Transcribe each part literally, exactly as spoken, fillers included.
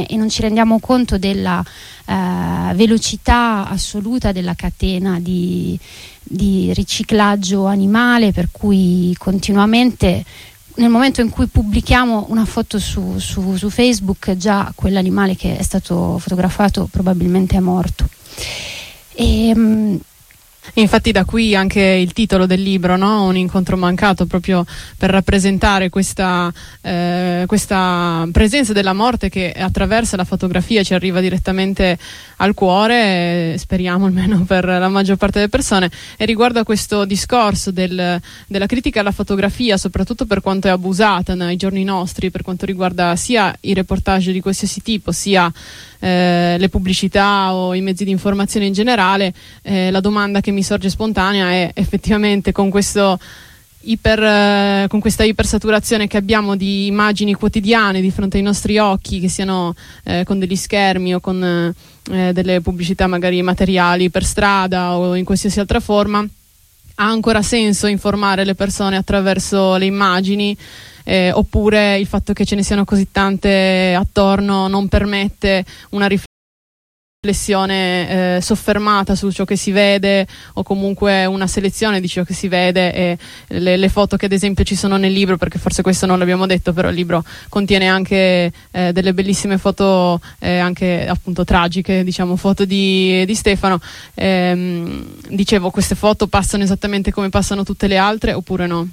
e non ci rendiamo conto della eh, velocità assoluta della catena di, di riciclaggio animale, per cui continuamente nel momento in cui pubblichiamo una foto su, su, su Facebook, già quell'animale che è stato fotografato probabilmente è morto. E, um, Infatti da qui anche il titolo del libro, no? Un incontro mancato, proprio per rappresentare questa, eh, questa presenza della morte che attraverso la fotografia ci arriva direttamente al cuore, eh, speriamo almeno per la maggior parte delle persone. E riguardo a questo discorso del, della critica alla fotografia, soprattutto per quanto è abusata nei giorni nostri, per quanto riguarda sia i reportage di qualsiasi tipo, sia eh, le pubblicità o i mezzi di informazione in generale, eh, la domanda che mi sorge spontanea è effettivamente con questo iper, eh, con questa ipersaturazione che abbiamo di immagini quotidiane di fronte ai nostri occhi, che siano eh, con degli schermi o con eh, delle pubblicità magari materiali per strada o in qualsiasi altra forma, ha ancora senso informare le persone attraverso le immagini? Eh, oppure il fatto che ce ne siano così tante attorno non permette una riflessione eh, soffermata su ciò che si vede, o comunque una selezione di ciò che si vede, e le, le foto che ad esempio ci sono nel libro, perché forse questo non l'abbiamo detto, però il libro contiene anche eh, delle bellissime foto eh, anche appunto tragiche, diciamo foto di, di Stefano. Ehm, dicevo, queste foto passano esattamente come passano tutte le altre oppure no?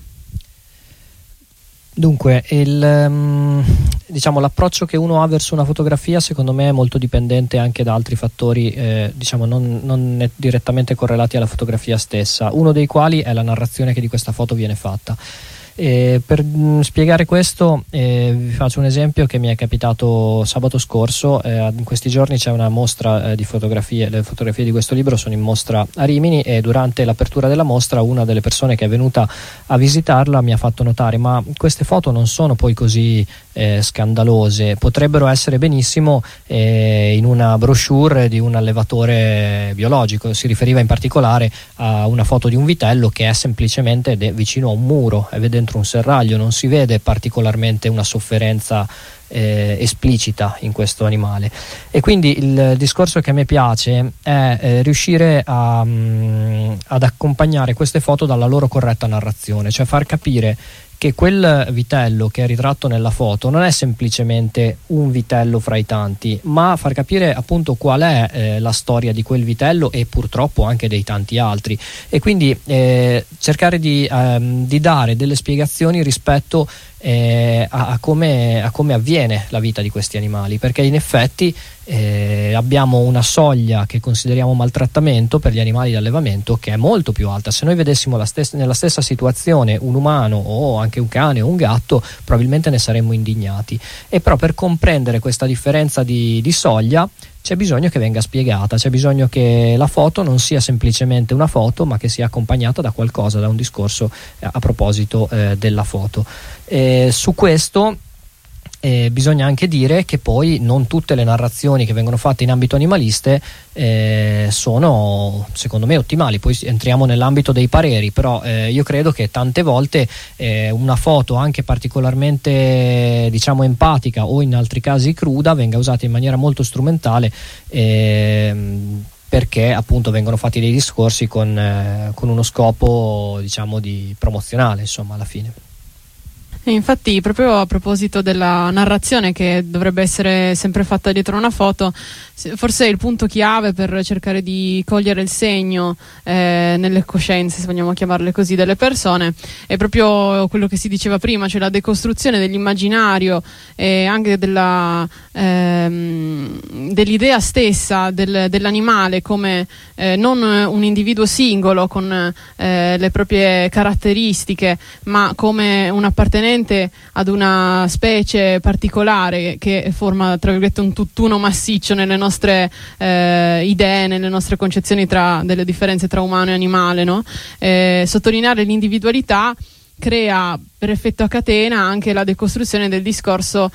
Dunque, il, um, diciamo, l'approccio che uno ha verso una fotografia secondo me è molto dipendente anche da altri fattori, eh, diciamo non, non direttamente correlati alla fotografia stessa, uno dei quali è la narrazione che di questa foto viene fatta. E per mh, spiegare questo eh, vi faccio un esempio che mi è capitato sabato scorso. Eh, in questi giorni c'è una mostra eh, di fotografie, le fotografie di questo libro sono in mostra a Rimini, e durante l'apertura della mostra una delle persone che è venuta a visitarla mi ha fatto notare: ma queste foto non sono poi così eh, scandalose, potrebbero essere benissimo eh, in una brochure di un allevatore biologico. Si riferiva in particolare a una foto di un vitello che è semplicemente de- vicino a un muro, è dentro un serraglio, non si vede particolarmente una sofferenza eh, esplicita in questo animale. E quindi il discorso che a me piace è eh, riuscire a, mh, ad accompagnare queste foto dalla loro corretta narrazione, cioè far capire che quel vitello che è ritratto nella foto non è semplicemente un vitello fra i tanti, ma far capire appunto qual è eh, la storia di quel vitello e purtroppo anche dei tanti altri, e quindi eh, cercare di, ehm, di dare delle spiegazioni rispetto eh, a, a, come, a come avviene la vita di questi animali, perché in effetti eh, abbiamo una soglia che consideriamo maltrattamento per gli animali di allevamento che è molto più alta. Se noi vedessimo la stessa, nella stessa situazione un umano o anche un cane o un gatto, probabilmente ne saremmo indignati. E però per comprendere questa differenza di, di soglia c'è bisogno che venga spiegata, c'è bisogno che la foto non sia semplicemente una foto, ma che sia accompagnata da qualcosa, da un discorso eh, a proposito eh, della foto. E su questo Eh, bisogna anche dire che poi non tutte le narrazioni che vengono fatte in ambito animaliste eh, sono secondo me ottimali. Poi entriamo nell'ambito dei pareri, però eh, io credo che tante volte eh, una foto anche particolarmente diciamo empatica o in altri casi cruda venga usata in maniera molto strumentale eh, perché appunto vengono fatti dei discorsi con, eh, con uno scopo diciamo di promozionale, insomma, alla fine. E infatti, proprio a proposito della narrazione che dovrebbe essere sempre fatta dietro una foto, forse il punto chiave per cercare di cogliere il segno eh, nelle coscienze, se vogliamo chiamarle così, delle persone, è proprio quello che si diceva prima, cioè la decostruzione dell'immaginario e anche della, ehm, dell'idea stessa del, dell'animale come eh, non un individuo singolo con eh, le proprie caratteristiche, ma come un appartenente ad una specie particolare che forma tra virgolette un tutt'uno massiccio nelle nostre eh, idee, nelle nostre concezioni tra delle differenze tra umano e animale, no? Eh, sottolineare l'individualità crea per effetto a catena anche la decostruzione del discorso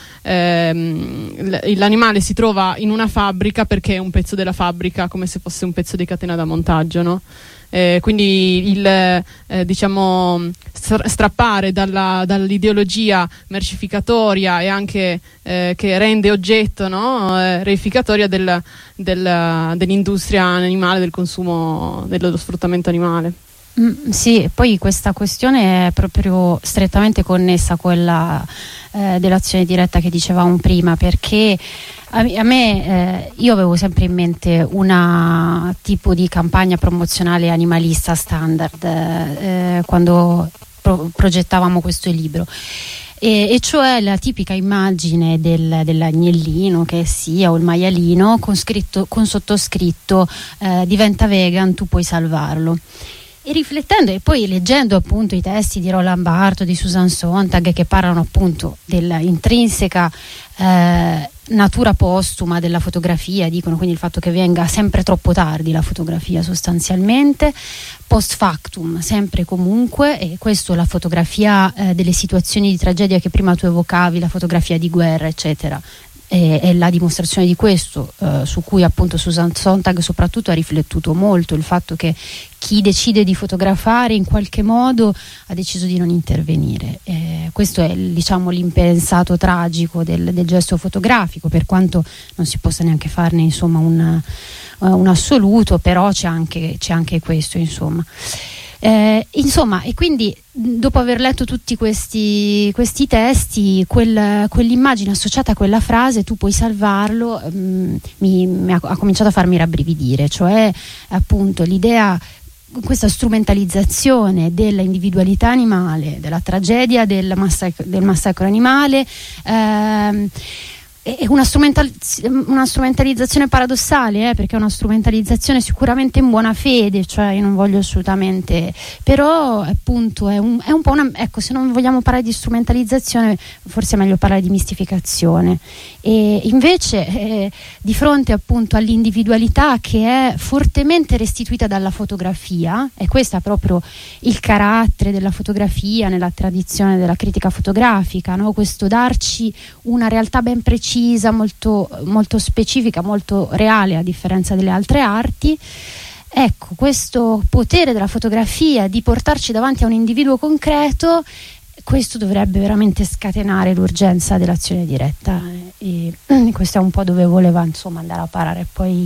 ehm, l'animale si trova in una fabbrica perché è un pezzo della fabbrica, come se fosse un pezzo di catena da montaggio, no? Eh, quindi il eh, diciamo strappare dalla, dall'ideologia mercificatoria e anche eh, che rende oggetto, no? eh, reificatoria del, del, dell'industria animale, del consumo, dello sfruttamento animale. Mm, sì, poi questa questione è proprio strettamente connessa a quella eh, dell'azione diretta che dicevamo prima, perché a, a me eh, io avevo sempre in mente una tipo di campagna promozionale animalista standard eh, quando pro- progettavamo questo libro. E, e cioè la tipica immagine del, dell'agnellino che sia o il maialino con, scritto, con sottoscritto eh, diventa vegan, tu puoi salvarlo. E riflettendo e poi leggendo appunto i testi di Roland Barthes, di Susan Sontag, che parlano appunto dell'intrinseca eh, natura postuma della fotografia, dicono quindi il fatto che venga sempre troppo tardi la fotografia sostanzialmente, post factum sempre comunque, e questo la fotografia eh, delle situazioni di tragedia che prima tu evocavi, la fotografia di guerra eccetera, è la dimostrazione di questo, eh, su cui appunto Susan Sontag soprattutto ha riflettuto molto, il fatto che chi decide di fotografare in qualche modo ha deciso di non intervenire. Eh, questo è diciamo l'impensato tragico del, del gesto fotografico, per quanto non si possa neanche farne insomma un, uh, un assoluto, però c'è anche, c'è anche questo insomma. Eh, insomma, e quindi dopo aver letto tutti questi, questi testi, quel, quell'immagine associata a quella frase, tu puoi salvarlo, mh, mi, mi ha, ha cominciato a farmi rabbrividire, cioè appunto l'idea, questa strumentalizzazione dell'individualità animale, della tragedia del massacro, del massacro animale, ehm, è una, strumental, una strumentalizzazione paradossale, eh, perché è una strumentalizzazione sicuramente in buona fede, cioè io non voglio assolutamente, però appunto è un, è un po' una, ecco, se non vogliamo parlare di strumentalizzazione forse è meglio parlare di mistificazione, e invece eh, di fronte appunto all'individualità che è fortemente restituita dalla fotografia, e questo è proprio il carattere della fotografia nella tradizione della critica fotografica, no? Questo darci una realtà ben precisa, molto, molto specifica, molto reale a differenza delle altre arti. Ecco, questo potere della fotografia di portarci davanti a un individuo concreto, questo dovrebbe veramente scatenare l'urgenza dell'azione diretta, e questo è un po' dove voleva insomma andare a parare poi